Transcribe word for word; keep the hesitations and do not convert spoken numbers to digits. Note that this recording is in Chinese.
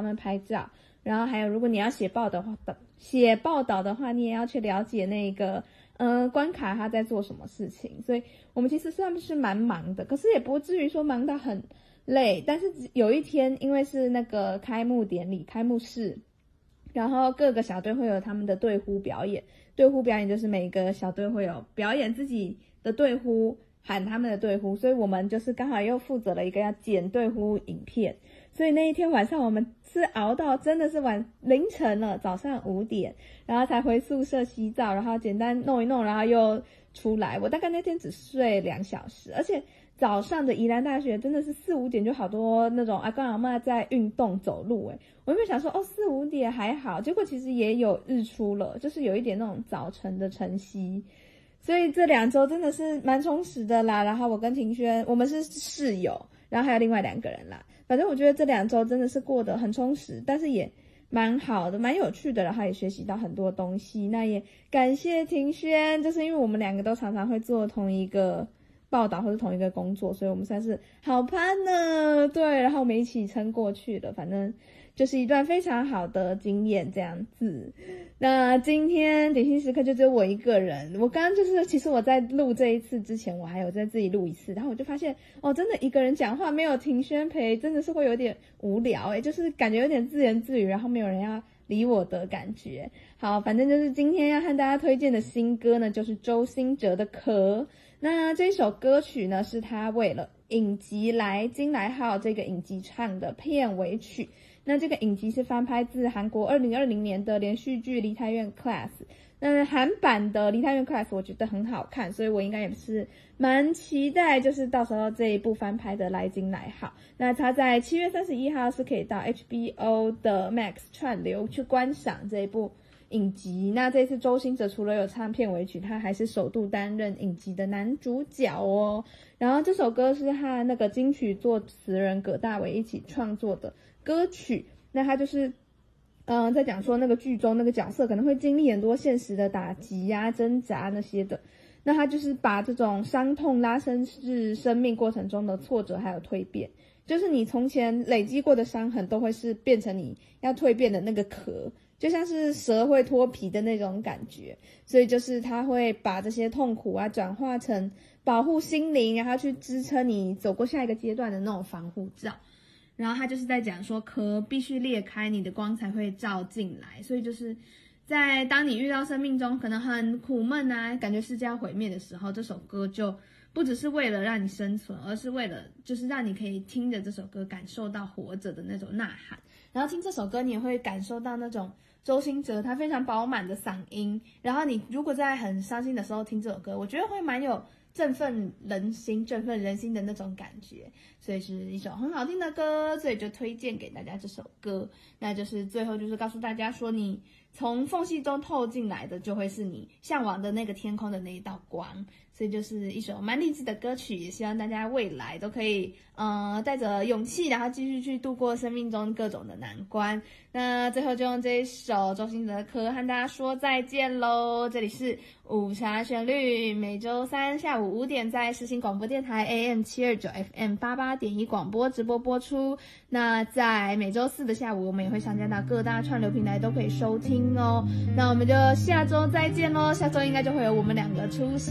们拍照，然后还有如果你要写报道的话，写报道的话，你也要去了解那个呃关卡他在做什么事情，所以我们其实算是蛮忙的，可是也不至于说忙到很累。但是有一天，因为是那个开幕典礼、开幕式，然后各个小队会有他们的队呼表演，队呼表演就是每个小队会有表演自己的队呼，喊他们的队呼，所以我们就是刚好又负责了一个要剪队呼影片。所以那一天晚上我们是熬到真的是晚凌晨了，早上五点，然后才回宿舍洗澡，然后简单弄一弄，然后又出来。我大概那天只睡两小时，而且早上的宜兰大学真的是四五点就好多那种阿公阿嬷在运动走路，诶我原本想说哦四五点还好，结果其实也有日出了，就是有一点那种早晨的晨曦。所以这两周真的是蛮充实的啦。然后我跟庭轩我们是室友，然后还有另外两个人啦。反正我觉得这两周真的是过得很充实，但是也蛮好的，蛮有趣的，然后也学习到很多东西。那也感谢庭轩，就是因为我们两个都常常会做同一个报道或者同一个工作，所以我们算是好攀呢。对，然后我们一起撑过去了，反正就是一段非常好的经验这样子。那今天点心时刻就只有我一个人，我刚刚就是其实我在录这一次之前我还有在自己录一次，然后我就发现哦真的一个人讲话没有庭轩陪真的是会有点无聊诶，就是感觉有点自言自语，然后没有人要理我的感觉。好，反正就是今天要和大家推荐的新歌呢就是周兴哲的壳。那这首歌曲呢是他为了影集来金来号这个影集唱的片尾曲。那这个影集是翻拍自韩国二零二零年的连续剧《梨泰院 Class》，那韩版的《梨泰院 Class》我觉得很好看，所以我应该也是蛮期待，就是到时候这一部翻拍的来金来号。那它在七月三十一号是可以到 H B O 的 Max 串流去观赏这一部影集。那这次周兴哲除了有唱片尾曲，他还是首度担任影集的男主角哦。然后这首歌是和那个金曲作词人葛大为一起创作的歌曲。那他就是嗯、呃，在讲说那个剧中那个角色可能会经历很多现实的打击啊、挣扎那些的。那他就是把这种伤痛拉伸至生命过程中的挫折还有蜕变，就是你从前累积过的伤痕都会是变成你要蜕变的那个壳，就像是蛇会脱皮的那种感觉。所以就是他会把这些痛苦啊转化成保护心灵，然后去支撑你走过下一个阶段的那种防护罩。然后他就是在讲说壳必须裂开，你的光才会照进来。所以就是在当你遇到生命中可能很苦闷啊，感觉世界要毁灭的时候，这首歌就不只是为了让你生存，而是为了就是让你可以听着这首歌感受到活着的那种呐喊。然后听这首歌你也会感受到那种周兴哲他非常饱满的嗓音，然后你如果在很伤心的时候听这首歌，我觉得会蛮有振奋人心、振奋人心的那种感觉，所以是一首很好听的歌，所以就推荐给大家这首歌。那就是最后就是告诉大家说，你从缝隙中透进来的就会是你向往的那个天空的那一道光，所以就是一首蛮励志的歌曲，也希望大家未来都可以呃带着勇气，然后继续去度过生命中各种的难关。那最后就用这一首周兴哲的歌和大家说再见咯。这里是午茶旋律，每周三下午五点在世新广播电台 A M 七二九 F M 八八点一广播直播播出。那在每周四的下午我们也会上架到各大串流平台都可以收听哦。那我们就下周再见咯，下周应该就会有我们两个出现。